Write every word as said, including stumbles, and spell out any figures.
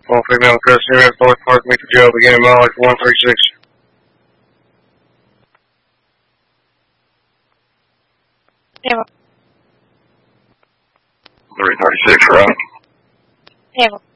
All female custody of North Park, meet the jail, beginning mileage one three six. Table. three thirty-six, right? Table.